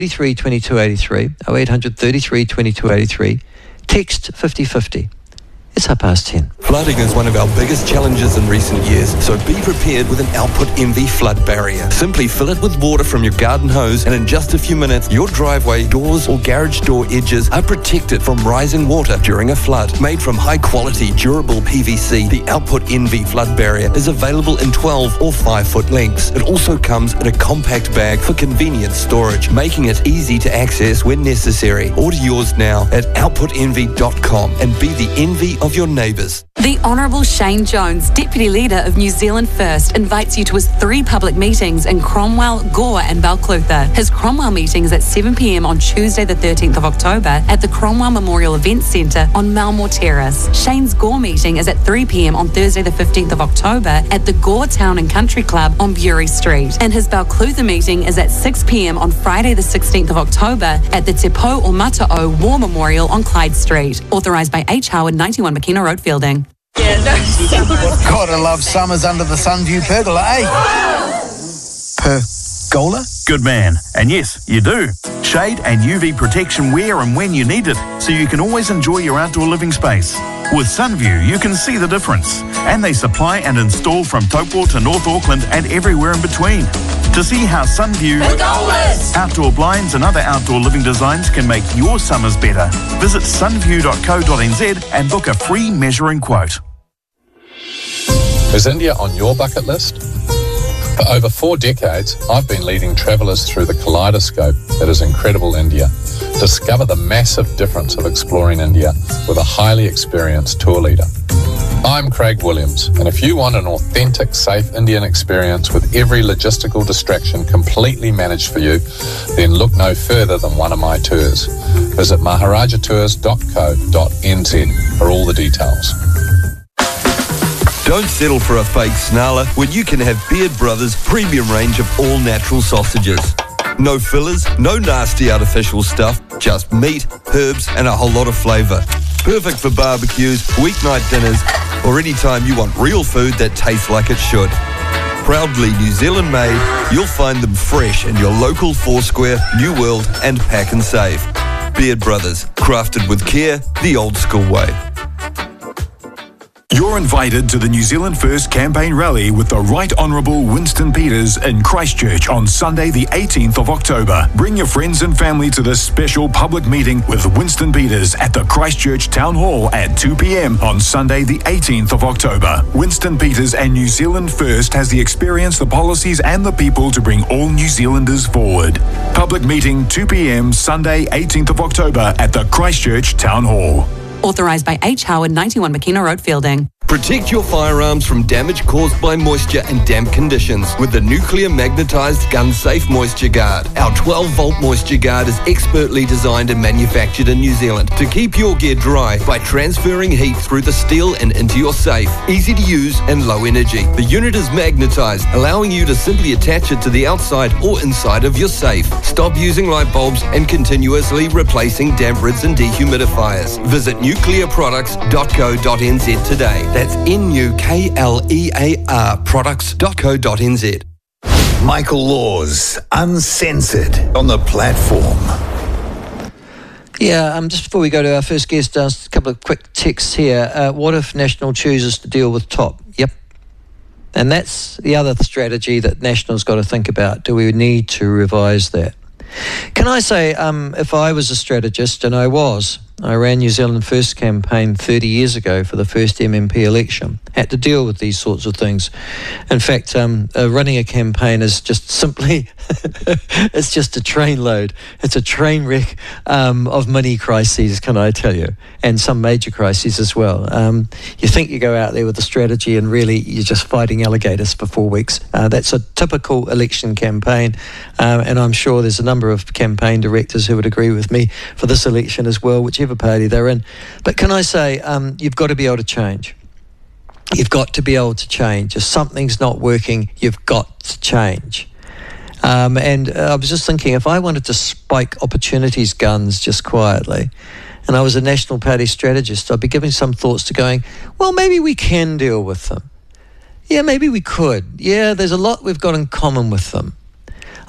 33 22 83, 0800 33 22 83, text 5050. It's 10:30. Flooding is one of our biggest challenges in recent years, so be prepared with an Output Envy flood barrier. Simply fill it with water from your garden hose, and in just a few minutes, your driveway, doors or garage door edges are protected from rising water during a flood. Made from high-quality, durable PVC, the Output Envy flood barrier is available in 12 or 5-foot lengths. It also comes in a compact bag for convenient storage, making it easy to access when necessary. Order yours now at outputenvy.com and be the envy of your neighbours. The Honourable Shane Jones, Deputy Leader of New Zealand First, invites you to his 3 public meetings in Cromwell, Gore and Balclutha. His Cromwell meeting is at 7 p.m. on Tuesday the 13th of October at the Cromwell Memorial Events Centre on Malmore Terrace. Shane's Gore meeting is at 3 p.m. on Thursday the 15th of October at the Gore Town and Country Club on Bury Street. And his Balclutha meeting is at 6 p.m. on Friday the 16th of October at the Te Pou o Mata'o War Memorial on Clyde Street. Authorised by H. Howard, 91 McKenna Road, Fielding. Gotta love summers under the Sunview pergola, eh? Pergola? Good man. And yes, you do. Shade and UV protection where and when you need it, so you can always enjoy your outdoor living space. With Sunview, you can see the difference. And they supply and install from Taupo to North Auckland and everywhere in between. To see how Sunview, outdoor blinds and other outdoor living designs can make your summers better, visit sunview.co.nz and book a free measuring quote. Is India on your bucket list? For over 4 decades, I've been leading travellers through the kaleidoscope that is incredible India. Discover the massive difference of exploring India with a highly experienced tour leader. I'm Craig Williams, and if you want an authentic, safe Indian experience with every logistical distraction completely managed for you, then look no further than one of my tours. Visit maharajatours.co.nz for all the details. Don't settle for a fake snarler when you can have Beard Brothers' premium range of all-natural sausages. No fillers, no nasty artificial stuff, just meat, herbs and a whole lot of flavour. Perfect for barbecues, weeknight dinners, or any time you want real food that tastes like it should. Proudly New Zealand made, you'll find them fresh in your local Foursquare, New World and Pack and Save. Beard Brothers, crafted with care, the old school way. You're invited to the New Zealand First campaign rally with the Right Honourable Winston Peters in Christchurch on Sunday the 18th of October. Bring your friends and family to this special public meeting with Winston Peters at the Christchurch Town Hall at 2 p.m. on Sunday the 18th of October. Winston Peters and New Zealand First has the experience, the policies and the people to bring all New Zealanders forward. Public meeting 2 p.m. Sunday 18th of October at the Christchurch Town Hall. Authorised by H. Howard, 91 McKenna Road, Fielding. Protect your firearms from damage caused by moisture and damp conditions with the nuclear magnetised gun safe moisture guard. Our 12-volt moisture guard is expertly designed and manufactured in New Zealand to keep your gear dry by transferring heat through the steel and into your safe. Easy to use and low energy. The unit is magnetised, allowing you to simply attach it to the outside or inside of your safe. Stop using light bulbs and continuously replacing damp rids and dehumidifiers. Visit nuclearproducts.co.nz today. That's NUKLEAR products.co.nz. Michael Laws, Uncensored, on the platform. Yeah, just before we go to our first guest, a couple of quick texts here. What if National chooses to deal with TOP? Yep. And that's the other strategy that National's got to think about. Do we need to revise that? Can I say, if I was a strategist, and I ran New Zealand First campaign 30 years ago for the first MMP election, had to deal with these sorts of things. In fact, running a campaign is just simply, it's just a train load. It's a train wreck of mini crises, can I tell you, and some major crises as well. You think you go out there with a strategy and really you're just fighting alligators for 4 weeks. That's a typical election campaign, and I'm sure there's a number of campaign directors who would agree with me for this election as well, whichever party they're in. But can I say, you've got to be able to change. You've got to be able to change. If something's not working, you've got to change. And I was just thinking, if I wanted to spike opportunities guns just quietly, and I was a National Party strategist, I'd be giving some thoughts to going, well, maybe we can deal with them. Yeah, maybe we could. Yeah, there's a lot we've got in common with them.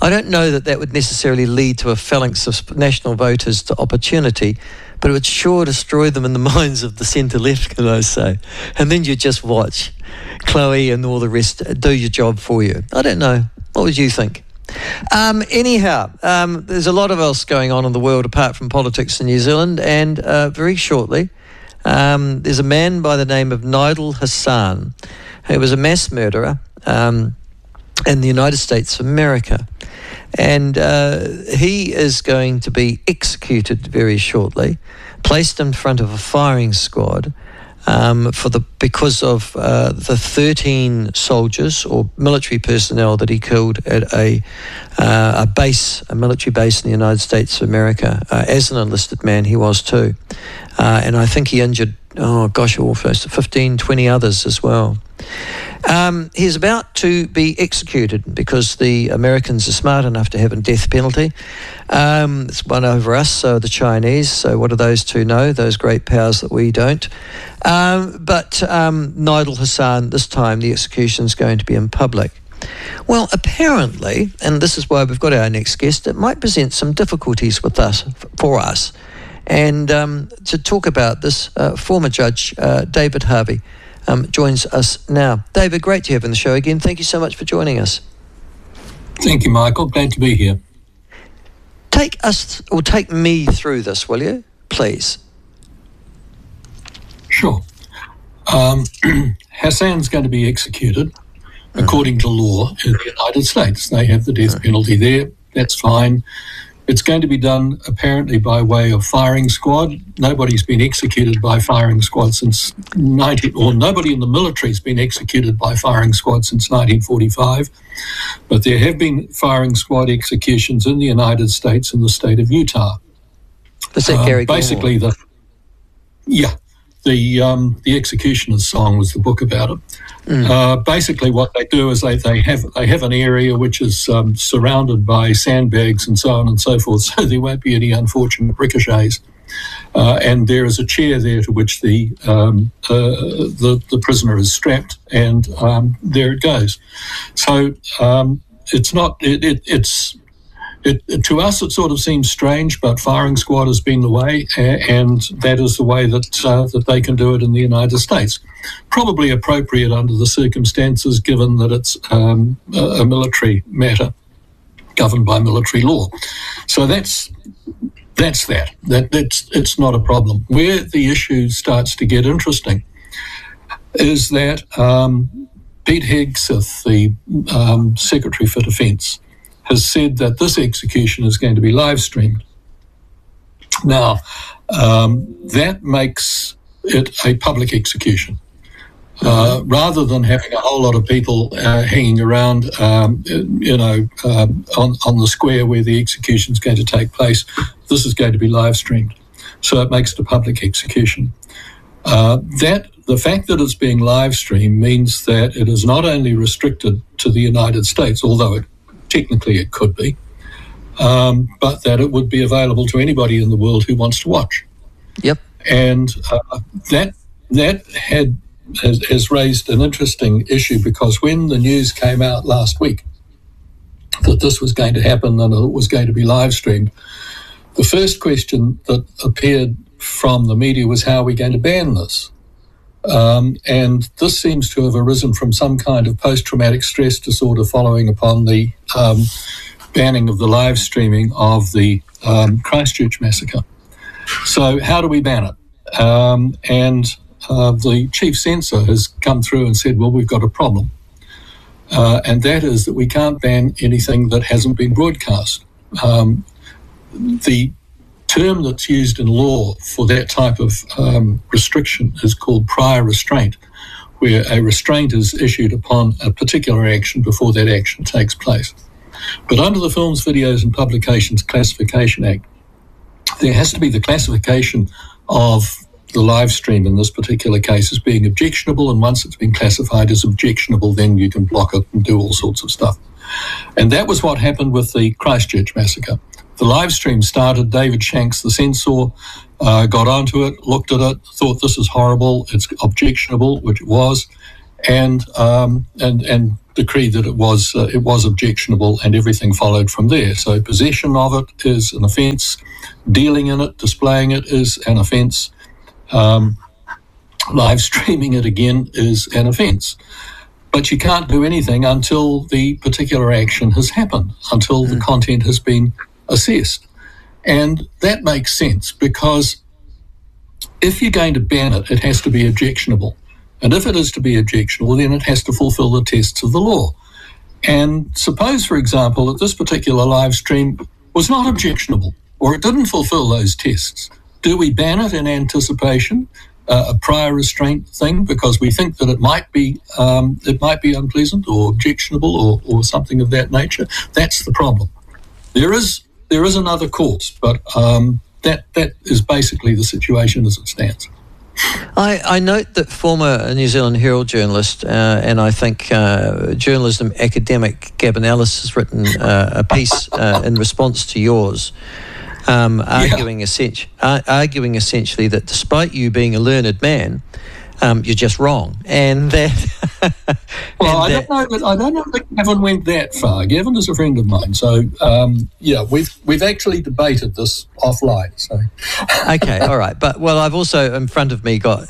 I don't know that would necessarily lead to a phalanx of national voters to opportunity, but it would sure destroy them in the minds of the centre-left, can I say. And then you just watch Chloe and all the rest do your job for you. I don't know. What would you think? Anyhow, there's a lot of else going on in the world apart from politics in New Zealand, and very shortly, there's a man by the name of Nigel Hassan, who was a mass murderer in the United States of America. And he is going to be executed very shortly, placed in front of a firing squad because of the 13 soldiers or military personnel that he killed at a military base in the United States of America. As an enlisted man, he was too. And I think he injured, almost 15, 20 others as well. He's about to be executed because the Americans are smart enough to have a death penalty. It's one over us, so the Chinese. So what do those two know? Those great powers that we don't. But Nigel Hassan, this time the execution is going to be in public. Well, apparently, and this is why we've got our next guest, it might present some difficulties for us. And to talk about this, former judge David Harvey joins us now. David, great to have you on the show again. Thank you so much for joining us. Thank you, Michael. Glad to be here. Take me through this, will you, please? Sure. Hassan's going to be executed according to law in the United States. They have the death penalty there. That's fine. It's going to be done apparently by way of firing squad. Nobody's been executed by firing squad since nobody in the military's been executed by firing squad since 1945. But there have been firing squad executions in the United States in the state of Utah. Is that Gary Gilmore? Basically, the Executioner's Song was the book about it. Basically, what they do is they have an area which is surrounded by sandbags and so on and so forth, so there won't be any unfortunate ricochets. And there is a chair there to which the prisoner is strapped, and there it goes. So it's not. To us, it sort of seems strange, but firing squad has been the way, and that is the way that they can do it in the United States. Probably appropriate under the circumstances, given that it's a military matter governed by military law. So that's it's not a problem. Where the issue starts to get interesting is that Pete Hegseth, the Secretary for Defence, has said that this execution is going to be live streamed. Now, that makes it a public execution. Rather than having a whole lot of people hanging around, on the square where the execution is going to take place, this is going to be live streamed. So it makes it a public execution. The fact that it's being live streamed means that it is not only restricted to the United States, although technically it could be, but that it would be available to anybody in the world who wants to watch. Yep. And that has raised an interesting issue, because when the news came out last week that this was going to happen and it was going to be live streamed, the first question that appeared from the media was, how are we going to ban this? And this seems to have arisen from some kind of post-traumatic stress disorder following upon the banning of the live streaming of the Christchurch massacre. So how do we ban it? And the chief censor has come through and said, well, we've got a problem. And that is that we can't ban anything that hasn't been broadcast. The term that's used in law for that type of restriction is called prior restraint, where a restraint is issued upon a particular action before that action takes place. But under the Films, Videos and Publications Classification Act, there has to be the classification of the live stream in this particular case as being objectionable, and once it's been classified as objectionable, then you can block it and do all sorts of stuff. And that was what happened with the Christchurch massacre. The live stream started, David Shanks, the censor, got onto it, looked at it, thought this is horrible, it's objectionable, which it was, and decreed that it was objectionable, and everything followed from there. So possession of it is an offence, dealing in it, displaying it is an offence, live streaming it again is an offence. But you can't do anything until the particular action has happened, until the content has been assessed. And that makes sense, because if you're going to ban it, it has to be objectionable. And if it is to be objectionable, then it has to fulfill the tests of the law. And suppose, for example, that this particular live stream was not objectionable, or it didn't fulfill those tests. Do we ban it in anticipation, a prior restraint thing, because we think that it might be unpleasant or objectionable or something of that nature? That's the problem. There is another course, but that is basically the situation as it stands. I note that former New Zealand Herald journalist and I think journalism academic Gavin Ellis has written a piece in response to yours, arguing essentially that despite you being a learned man, you're just wrong, and that. Well, I don't know that Gavin went that far. Gavin is a friend of mine, so we've actually debated this offline. So. Okay, all right, but I've also in front of me got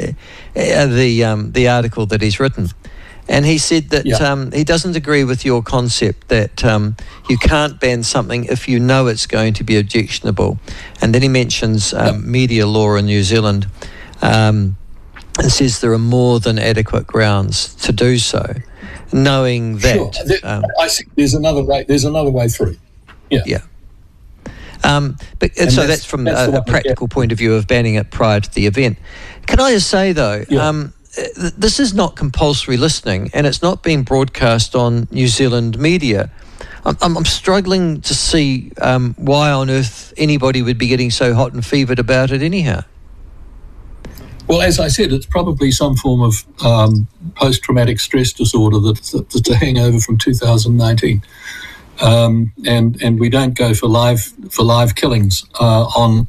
the article that he's written, and he said that he doesn't agree with your concept that you can't ban something if you know it's going to be objectionable, and then he mentions media law in New Zealand. And says there are more than adequate grounds to do so, knowing that. Sure. I think there's another way. There's another way through. Yeah. But so that's from a practical point of view of banning it prior to the event. Can I just say though, this is not compulsory listening, and it's not being broadcast on New Zealand media. I'm struggling to see why on earth anybody would be getting so hot and fevered about it anyhow. Well, as I said, it's probably some form of post-traumatic stress disorder that's a hangover from 2019, and we don't go for live killings on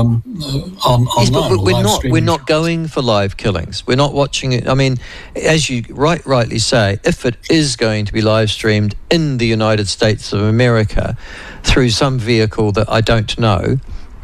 online. We're not going for live killings. We're not watching it. I mean, as you rightly say, if it is going to be live streamed in the United States of America through some vehicle that I don't know.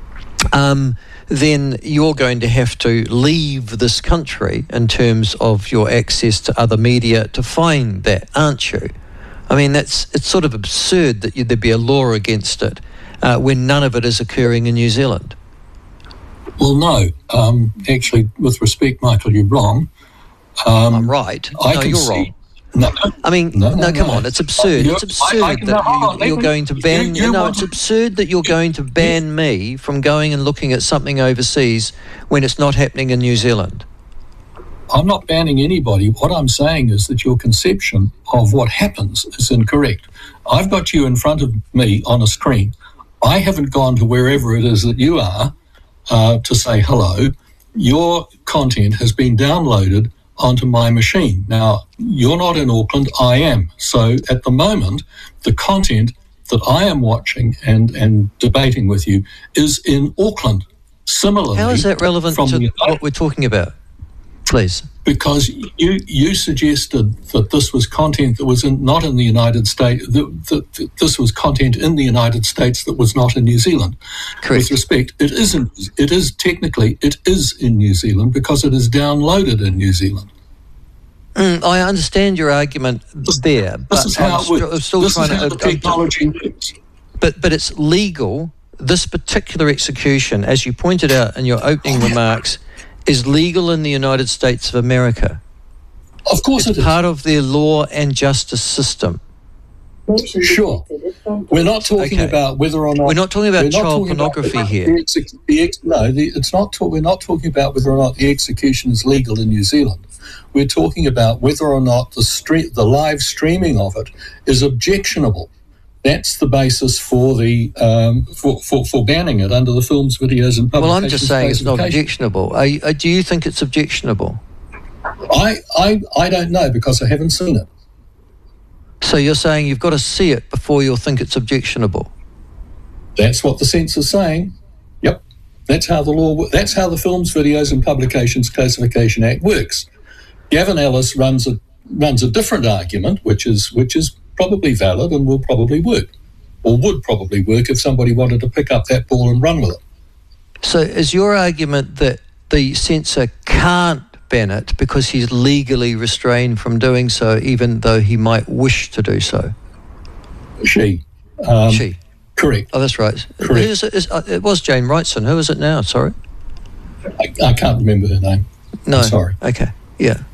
Then you're going to have to leave this country in terms of your access to other media to find that, aren't you? I mean, it's sort of absurd that there'd be a law against it when none of it is occurring in New Zealand. Well, no. Actually, with respect, Michael, you're wrong. I'm right. You're wrong. No, come on, it's absurd. It's absurd that you're going to ban. It's absurd that you're going to ban me from going and looking at something overseas when it's not happening in New Zealand. I'm not banning anybody. What I'm saying is that your conception of what happens is incorrect. I've got you in front of me on a screen. I haven't gone to wherever it is that you are to say hello. Your content has been downloaded onto my machine. Now, you're not in Auckland, I am. So at the moment, the content that I am watching and debating with you is in Auckland. Similarly, how is that relevant to what we're talking about? Please. Because you suggested that this was content that was not in the United States, that this was content in the United States that was not in New Zealand. Correct. With respect, it isn't. It is technically, it is in New Zealand because it is downloaded in New Zealand. I understand your argument there, but this is how the technology works. But it's legal. This particular execution, as you pointed out in your opening remarks, is legal in the United States of America. Of course it is. Part of their law and justice system. Sure. We're not talking about whether or not... We're not talking about child pornography here. It's not. We're not talking about whether or not the execution is legal in New Zealand. We're talking about whether or not the live streaming of it is objectionable. That's the basis for the for banning it under the Films, Videos and Publications. Well, I'm just saying it's not objectionable. Do you think it's objectionable? I don't know because I haven't seen it. So you're saying you've got to see it before you'll think it's objectionable? That's what the censor's saying. Yep. That's how the Films, Videos and Publications Classification Act works. Gavin Ellis runs runs a different argument, which is probably valid and will probably work, or would probably work if somebody wanted to pick up that ball and run with it. So is your argument that the censor can't ban it because he's legally restrained from doing so, even though he might wish to do so? She. Correct. Oh, that's right. Correct. It was Jane Wrightson. Who is it now? Sorry. I can't remember her name. No. I'm sorry. Okay. Yeah.